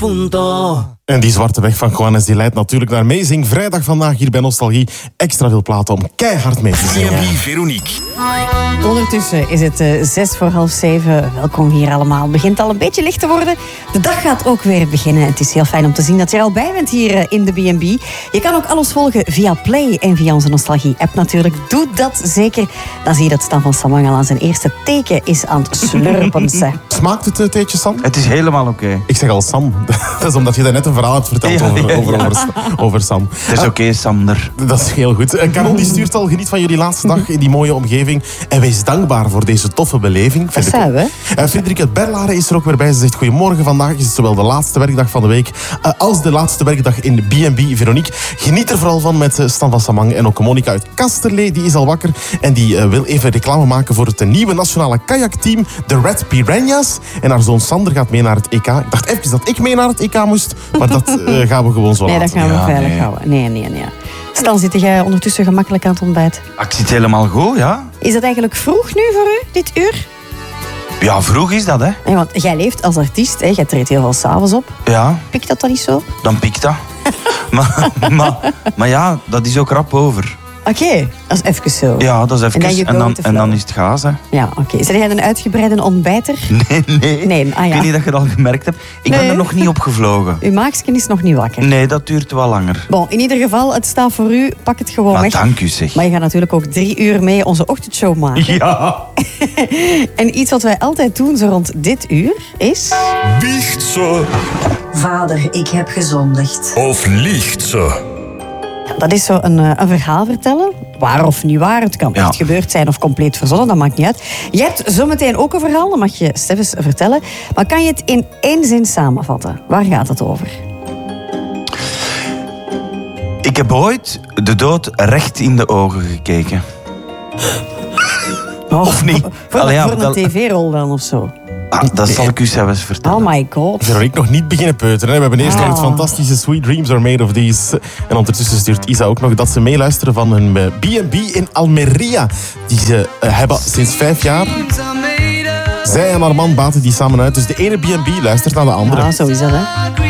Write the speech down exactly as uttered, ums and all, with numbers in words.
punto. En die zwarte weg van Juanes die leidt natuurlijk naar Amazing Vrijdag vandaag hier bij Nostalgie. Extra veel platen om keihard mee te B zingen. en B Veronique. Ondertussen is het uh, zes voor half zeven. Welkom hier allemaal. Het begint al een beetje licht te worden. De dag gaat ook weer beginnen. Het is heel fijn om te zien dat je er al bij bent hier uh, in de B en B. Je kan ook alles volgen via Play en via onze Nostalgie-app natuurlijk. Doe dat zeker. Dan zie je dat Stan van Samang al aan zijn eerste teken is aan het slurpen. Smaakt het uh, theetje, Sam? Het is helemaal oké. Okay. Ik zeg al Sam. Dat is omdat je daarnet een verhaal hebt verteld Ja, over, ja, ja. over, over, over Sam. Het is oké, okay, Sander. Dat is heel goed. Uh, Carol die stuurt al, geniet van jullie laatste dag in die mooie omgeving. En wees dankbaar voor deze toffe beleving. Dat zijn we. Uh, Frederik uit Berlaren is er ook weer bij. Ze zegt goedemorgen. Vandaag is het zowel de laatste werkdag van de week uh, als de laatste werkdag in de B en B Veronique. Geniet er vooral van met uh, Stan van Samang. En ook Monica uit Kasterlee, die is al wakker. En die uh, wil even reclame maken voor het uh, nieuwe nationale kajakteam, de Red Piranhas. En haar zoon Sander gaat mee naar het E K. Ik dacht even dat ik mee naar het E K moest. Maar dat uh, gaan we gewoon zo nee, laten. Nee, dat gaan we Ja, veilig nee. houden. Nee, nee, nee. Stan, zit jij ondertussen gemakkelijk aan het ontbijt? Ik zit helemaal goed, ja. Is dat eigenlijk vroeg nu voor u, dit uur? Ja, vroeg is dat, hè. Nee, want jij leeft als artiest, hè? Jij treedt heel veel s'avonds op. Ja, Pikt dat dan niet zo? dan pikt dat. maar, maar, maar ja, dat is ook rap over. Oké, okay, dat is even zo. Ja, dat is even. En dan you En go dan, with the en dan flow. is het gaas, hè. Ja, oké. Okay. Zijn jij een uitgebreide ontbijter? Nee, nee. Nee, ah ja. Ik weet niet dat je dat al gemerkt hebt. Ik Nee. ben er nog niet op gevlogen. Uw maaksken is nog niet wakker. Nee, dat duurt wel langer. Bon, in ieder geval, het staat voor u. Pak het gewoon Maar weg. dank u, zeg. Maar je gaat natuurlijk ook drie uur mee onze ochtendshow maken. Ja. En iets wat wij altijd doen zo rond dit uur is... Biecht ze Vader, ik heb gezondigd. of liegt ze? Dat is zo een, eh, een verhaal vertellen. Waar of niet waar. Het kan Ja. echt gebeurd zijn of compleet verzonnen. Dat maakt niet uit. Je hebt zometeen ook een verhaal. Dat mag je Steffens vertellen. Maar kan je het in één zin samenvatten? Waar gaat het over? Ik heb ooit de dood recht in de ogen gekeken. Oh, Of niet? Voor, Allee, ja, voor een wel- tv-rol dan of zo. Ah, dat zal ik u zelfs vertellen. Oh my god. Veronique nog niet beginnen peuteren. Hè. We hebben eerst nog Ah. het fantastische Sweet Dreams Are Made of These. En ondertussen stuurt Isa ook nog dat ze meeluisteren van hun eh, B en B in Almeria. Die ze uh, hebben sinds vijf jaar. Zij en haar man baten die samen uit. Dus de ene B en B luistert naar de andere. Ja, zo is dat, hè.